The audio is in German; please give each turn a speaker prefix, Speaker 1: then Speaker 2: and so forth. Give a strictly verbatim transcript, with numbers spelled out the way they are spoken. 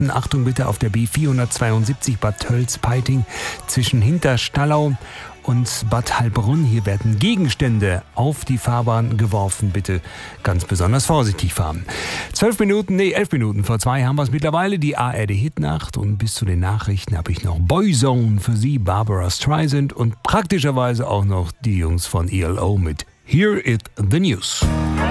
Speaker 1: Achtung bitte auf der B vierhundertzweiundsiebzig Bad Tölz-Peiting zwischen Hinterstallau und Bad Heilbrunn. Hier werden Gegenstände auf die Fahrbahn geworfen. Bitte ganz besonders vorsichtig fahren. Zwölf Minuten, nee, elf Minuten vor zwei haben wir es mittlerweile. Die A R D-Hitnacht. Und bis zu den Nachrichten habe ich noch Boyzone für Sie, Barbara Streisand und praktischerweise auch noch die Jungs von E L O mit Hear It The News.